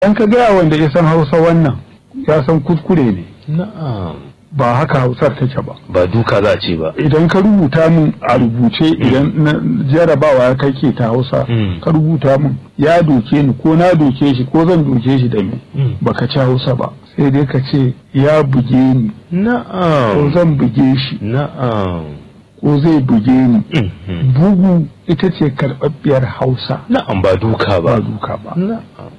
Dan ka gaya wanda ya san Hausa wannan ya san kuskure ne. Na'am. Ba haka Hausar take ba. Ba duka za a ce ba. Idan ka rubuta min a rubuce idan na jarabawa kake ta Hausa ka rubuta min ya doke ni ko na doke shi ko zan doke shi da me baka ci Hausa ba sai dai ka ce ya buge ni. Na'am. Ko zan buge shi. Na'am. Ko zai buge ni. Bugu ita ce karɓaɓɓiyar Hausa. Na'am ba duka ba. Ba duka ba. Na'am.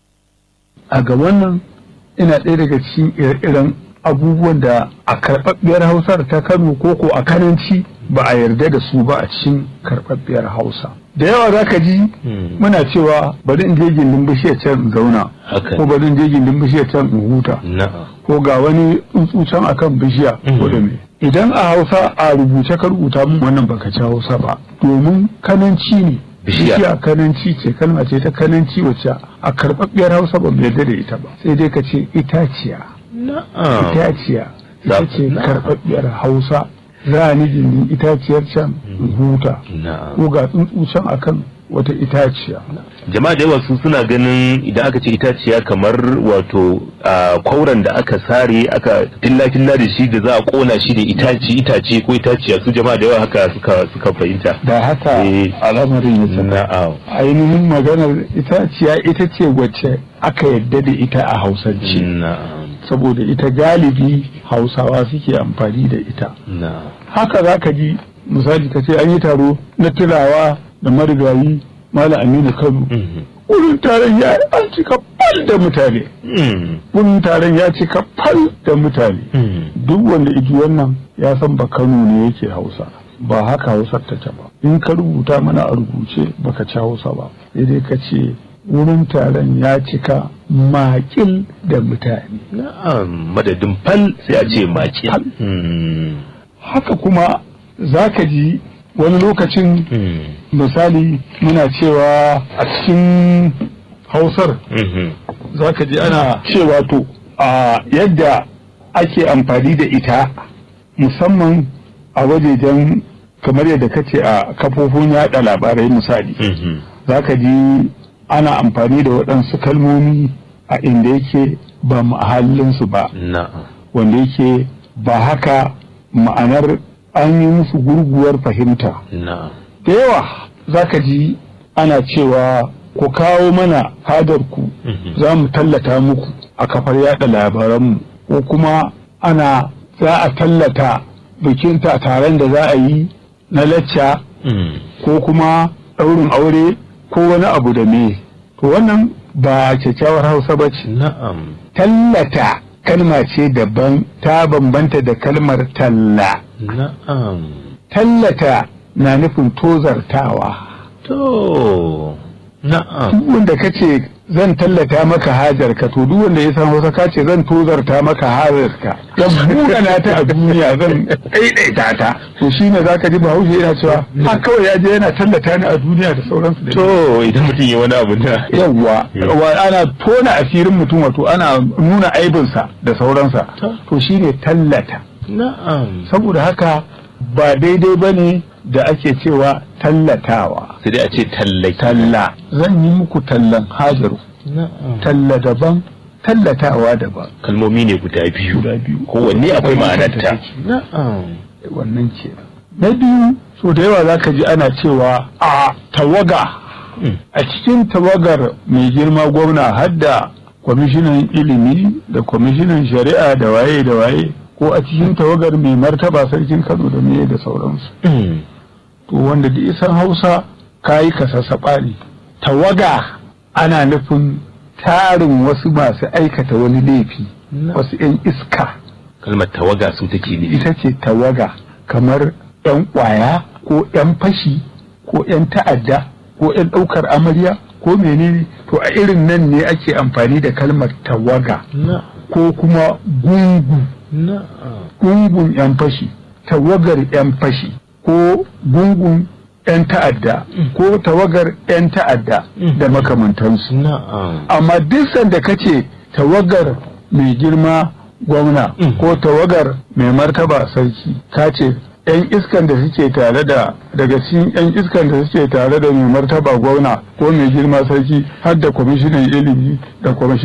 A ga wannan ina ɗaya daga cikin ire-iren abubuwan da a karɓaɓɓiyar Hausar ta Kano ko a Kananci ba a yarda da su ba a cikin karɓaɓɓiyar Hausa. Da yawa za ka ji muna cewa bari in je gindin bishiyar can in zauna ko bari in je gindin bishiyar can in huta ko ga wani tsuntsu can akan bishiya ko da me. Idan a Hausa a rubuce ka rubuta mun wannan baka ci Hausa ba domin Kananci ne. Bishiya Kananci ce kalma ce ta Kananci wacce a karɓaɓɓiyar Hausa ba mu yarda da ita ba sai dai ka ce itaciya. Itaciya ita ce karɓaɓɓiyar Hausa za ni gindin itaciyar can huta ko ga tsuntsu can akan wata itaciya. Jama'a da yawa su suna ganin idan aka ce itaciya kamar wato kwauran da aka sare aka tilla da shi da za a kona shi da itace ko itaciya su jama'a da yawa haka suka fahimta. Da haka al'amarin ya na'am. Ainihin maganar itaciya ita ce wacce aka yadda da ita a Hausance. Na'am. Saboda ita galibi Hausawa suke amfani da ita. Na'am. Haka za ka ji misali ka ce an yi taro na turawa da marigayi Malam Aminu Kano. Wurin taron ya an cika fal da mutane. Wurin taron ya cika fal da mutane. Duk wanda iji wannan ya san ba Kano ne yake Hausa. Ba haka Hausar take ba. In ka rubuta mana a rubuce baka ci Hausa ba. Sai dai ka ce wurin taron ya cika makil da mutane. Na'am, madadin fal sai a ce makil. Haka kuma za ka ji wani lokacin misali muna cewa a cikin Hausar za ka ji ana cewa to a yadda ake amfani da ita musamman a wajejen kamar yadda kace a kafofin yada labarai misali za ka ji ana amfani da waɗansu kalmomi a inda yake ba mahallinsu ba wanda yake ba haka ma'anar an yi musu gurguwar fahimta. Da yawa za ka ji ana cewa ku kawo mana hadarku za mu tallata muku a kafar yada labaranmu ko kuma za a tallata bikin taron da za a yi na lacca ko kuma ɗaurin aure ko wani abu da me. To wannan ba kyakkyawar Hausa ba ce. Tallata kalma ce daban ta bambanta da kalmar talla. Tallata na nufin tozartawa. Duk wanda ka ce zan tallata maka hajarka to duk wanda ya san Hausa ka ce zan tozarta maka hajarka. Zan buɗana ta a duniya zan ɗaiɗaita ta. To shi ne za ka ji Bahaushe yana cewa ha kawai ya je yana tallata ni a duniya da sauransu. To idan mutum ya wani abu da. Yawwa ana tona asirin mutum wato ana nuna aibinsa da sauransa. To shi ne tallata. Saboda haka ba daidai ba ne da ake cewa tallatawa. Sai dai a ce talla. Zan yi muku tallan hajaru. Talla daban, tallatawa daban. Kalmomi ne guda biyu. Kowanne akwai ma'anarta. Wannan ce. Na biyu, so da yawa za ka ji ana cewa a tawaga. A cikin tawagar mai girma gwamna hadda kwamishinan ilimi da kwamishinan shari'a da waye. Ko a cikin tawagar mai martaba sarkin Kano da meye da sauransu. To wanda da isan Hausa kayi ka sassaɓa ne. Tawaga ana nufin tarin wasu masu aikata wani laifi, wasu 'yan iska. Kalmar tawaga su take ne. Ita ce tawaga kamar 'yan ƙwaya ko 'yan fashi ko 'yan ta'adda ko 'yan ɗaukar amarya ko menene. To a irin nan ne ake amfani da kalmar tawaga ko kuma gungun 'yan fashi, tawagar 'yan fashi ko gungun 'yan ta'adda ko tawagar 'yan ta'adda da makamantansu. Amma duk sanda kace tawagar mai girma gwamna ko tawagar mai martaba sarki ka ce 'yan iskan da suke tare daga cikin 'yan iskan da suke tare da mai martaba gwamna ko mai girma sarki har da kwamishinan ilimi da kwamishinan